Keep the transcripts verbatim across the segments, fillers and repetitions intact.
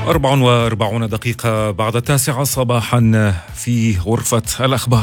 أربع وأربعون دقيقة بعد التاسعة صباحا في غرفة الأخبار.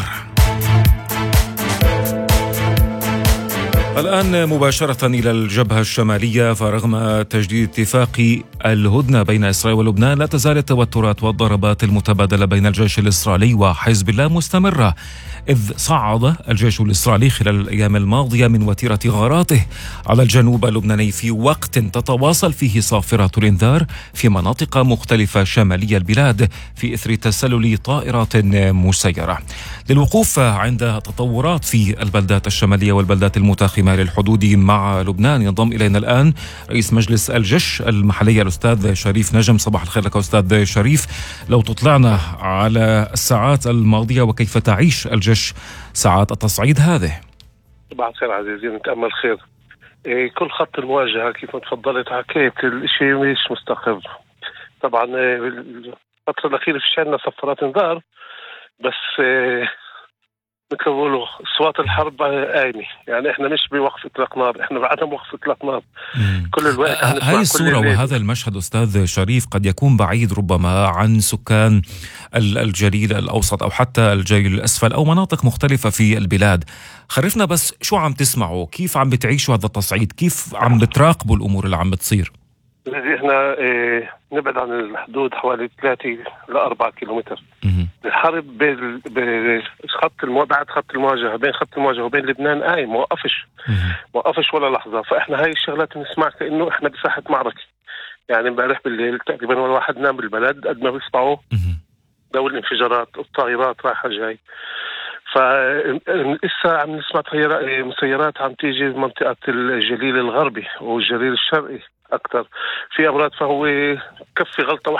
الآن مباشرة إلى الجبهة الشمالية، فرغم تجديد اتفاق الهدنة بين إسرائيل ولبنان لا تزال التوترات والضربات المتبادلة بين الجيش الإسرائيلي وحزب الله مستمرة، إذ صعد الجيش الإسرائيلي خلال الأيام الماضية من وتيرة غاراته على الجنوب اللبناني في وقت تتواصل فيه صافرة الإنذار في مناطق مختلفة شمالية البلاد في إثر تسلل طائرات مسيرة. للوقوف عند تطورات في البلدات الشمالية والبلدات المتاخمة للحدود مع لبنان ينضم إلينا الآن رئيس مجلس الجيش المحلي الأستاذ شريف نجم. صباح الخير لك أستاذ شريف. لو تطلعنا على الساعات الماضية وكيف تعيش الجيش ساعات التصعيد هذه. صباح الخير عزيزي، نتأمل خير. إيه كل خط المواجهة كيف ما تفضلت حكيت الشيء مش مستقر. طبعا الفترة الأخيرة في عندنا صفارات انذار، بس إيه مثل ما بيقولوا اصوات الحرب قايمه، يعني احنا مش بوقف اطلاق نار، احنا بعدم وقف اطلاق نار كل الوقت. هاي الصورة وهذا المشهد أستاذ شريف قد يكون بعيد ربما عن سكان الجليل الأوسط أو حتى الجليل الأسفل أو مناطق مختلفة في البلاد. خرفنا بس شو عم تسمعوا، كيف عم بتعيشوا هذا التصعيد، كيف عم بتراقبوا الأمور اللي عم بتصير؟ الذي احنا اه نبعد عن الحدود حوالي ثلاثة لأربعة كيلومتر. الحرب بخط المو... بعد خط المواجهة بين خط المواجهة وبين لبنان آي موقفش موقفش ولا لحظة. فإحنا هاي الشغلات نسمع كأنه إحنا بساحة معركة. يعني امبارح بالليل تقريبا ولا واحد نام بالبلد قد ما بيسمعوا دول الانفجارات والطائرات رايحة جاي. فإسا عم نسمع مسيرات عم تيجي منطقة الجليل الغربي والجليل الشرقي أكثر في أمراض. فهو كفي غلطة